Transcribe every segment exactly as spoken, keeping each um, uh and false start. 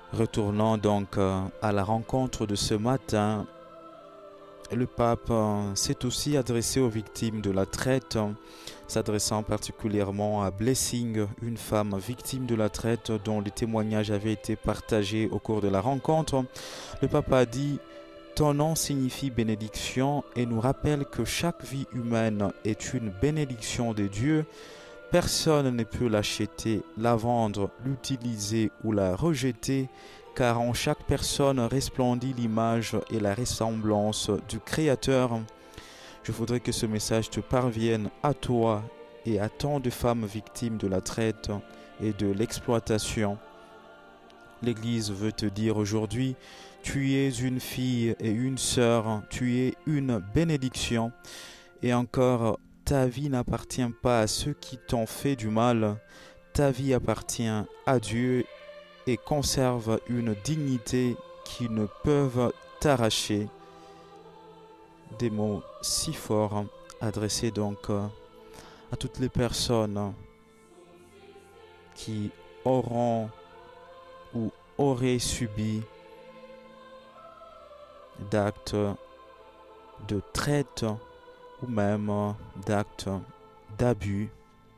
Retournons donc euh, à la rencontre de ce matin. Le pape euh, s'est aussi adressé aux victimes de la traite, euh, s'adressant particulièrement à Blessing, une femme victime de la traite dont les témoignages avaient été partagés au cours de la rencontre. Le pape a dit: ton nom signifie bénédiction et nous rappelle que chaque vie humaine est une bénédiction de Dieu. Personne ne peut l'acheter, la vendre, l'utiliser ou la rejeter, car en chaque personne resplendit l'image et la ressemblance du Créateur. Je voudrais que ce message te parvienne à toi et à tant de femmes victimes de la traite et de l'exploitation. L'Église veut te dire aujourd'hui: tu es une fille et une sœur, tu es une bénédiction. Et encore, ta vie n'appartient pas à ceux qui t'ont fait du mal. Ta vie appartient à Dieu et conserve une dignité qui ne peuvent t'arracher. Des mots si forts adressés donc à toutes les personnes qui auront ou auraient subi d'actes de traite ou même d'actes d'abus.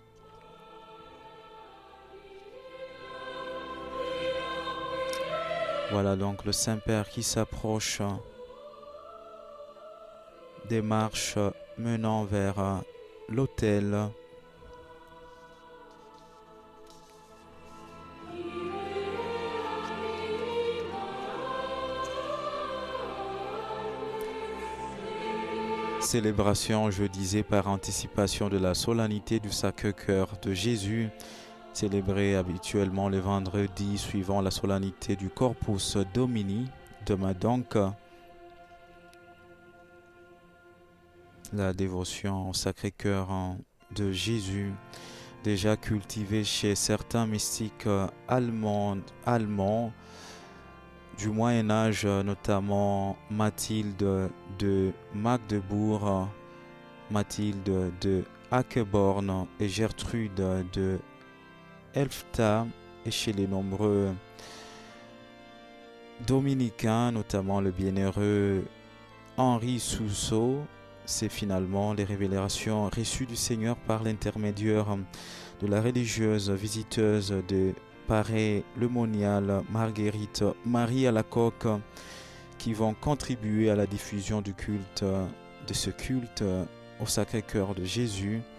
Voilà donc le Saint-Père qui s'approche des marches menant vers l'autel. Célébration, je disais, par anticipation de la solennité du Sacré-Cœur de Jésus, célébrée habituellement le vendredi suivant la solennité du Corpus Domini. Demain donc, la dévotion au Sacré-Cœur de Jésus, déjà cultivée chez certains mystiques allemands, allemands du Moyen-Âge, notamment Mathilde de Magdebourg, Mathilde de Hackeborn et Gertrude de Elfta, et chez les nombreux dominicains, notamment le bienheureux Henri Sousseau. C'est finalement les révélations reçues du Seigneur par l'intermédiaire de la religieuse visiteuse de Paray le Monial, Marguerite Marie Alacoque, qui vont contribuer à la diffusion du culte, de ce culte au Sacré-Cœur de Jésus.